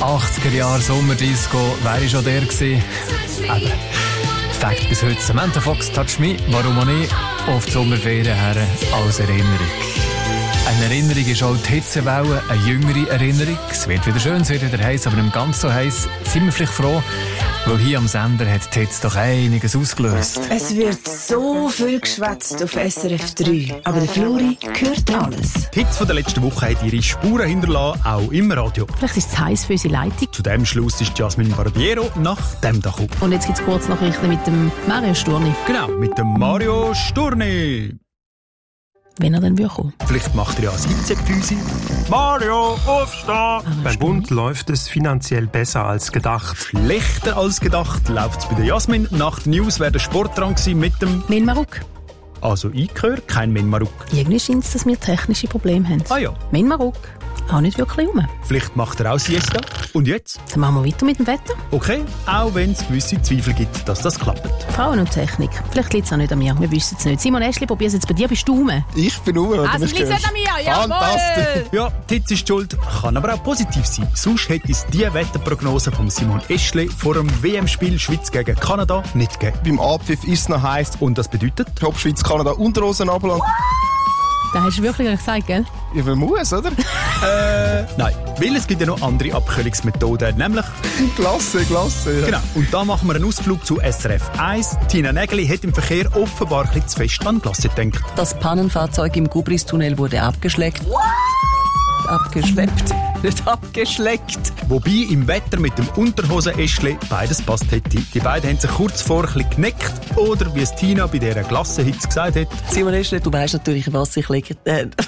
80er Jahre Sommerdisco, wäre ich schon der gewesen. Eben. Fakt bis heute Samantha Fox, Touch Me, warum auch nicht, auf die Sommerferien her als Erinnerung. Eine Erinnerung ist auch die Hitzewelle, eine jüngere Erinnerung. Es wird wieder schön, es wird wieder heiß, aber nicht ganz so heiß. Sind wir vielleicht froh, weil hier am Sender hat die Hitze doch einiges ausgelöst. Es wird so viel geschwätzt auf SRF 3, aber der Flori hört alles. Die Hitze von der letzten Woche hat ihre Spuren hinterlassen, auch im Radio. Vielleicht ist es heiß für unsere Leitung. Zu dem Schluss ist Jasmin Barbiero nach dem da gekommen. Und jetzt gibt es kurz Nachrichten mit dem Mario Sturni. Genau, mit dem Mario Sturni. Wenn er dann kommen. Vielleicht macht er ja ein Rezept für uns. Mario, aufstehen! Beim Bund läuft es finanziell besser als gedacht. Schlechter als gedacht läuft es bei der Jasmin. Nach den News wäre der Sport dran gewesen mit dem... Menmaruk. Also ich höre kein Menmaruk. Irgendwie scheint es, dass wir technische Probleme haben. Ah ja. Menmaruk. Auch nicht wirklich rum. Vielleicht macht er auch Siesta. Und jetzt? Dann machen wir weiter mit dem Wetter. Okay, auch wenn es gewisse Zweifel gibt, dass das klappt. Frauen und Technik. Vielleicht liegt es auch nicht an mir. Wir wissen es nicht. Simon Eschli, probier es jetzt bei dir. Bist du rum? Ich bin rum. Also, es liegt nicht an mir. Jawohl! Fantastisch. Ja, die Hitze ist schuld, kann aber auch positiv sein. Sonst hätte es die Wetterprognose von Simon Eschli vor dem WM-Spiel Schweiz gegen Kanada nicht gegeben. Beim Abpfiff ist es noch heiß. Und das bedeutet? Top Schweiz, Kanada, Unterhosen runterlassen. Das hast du wirklich gesagt, gell? Ja, man muss, oder? Nein, weil es gibt ja noch andere Abkühlungsmethoden, nämlich... Klasse. Ja. Genau, und da machen wir einen Ausflug zu SRF 1. Tina Nägeli hat im Verkehr offenbar ein bisschen zu fest an Glasse gedacht. Das Pannenfahrzeug im Gubristunnel wurde abgeschleppt. Abgeschleppt, nicht abgeschleckt. Wobei im Wetter mit dem Unterhosen-Eschli beides passt hätte. Die beiden haben sich kurz vor ein bisschen geneckt. Oder wie es Tina bei dieser Glassenhitze gesagt hat. Simon Eschli, du weißt natürlich, was ich lege.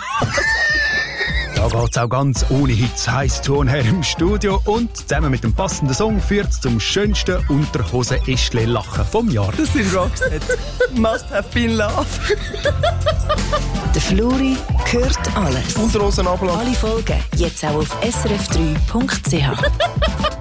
Da geht's auch ganz ohne Hitze heiß zu und her im Studio. Und zusammen mit dem passenden Song führt es zum schönsten Unterhosen-Eschli-Lachen vom Jahr. Das ist Roxette. Must have been love. Der Flori hört alles. Unterhosen runterlassen. Alle Folgen jetzt auch auf srf3.ch.